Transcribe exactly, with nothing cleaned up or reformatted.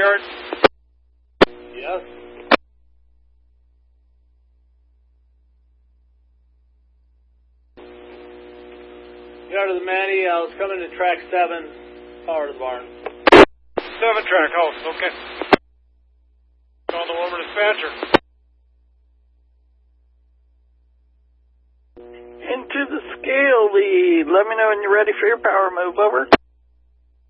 yard? Yes. Yard of the Manny, I was coming to track seven, power to the barn. Seven track, oh, okay. Call the Wilmer dispatcher. Into the scale lead. Let me know when you're ready for your power move. Over.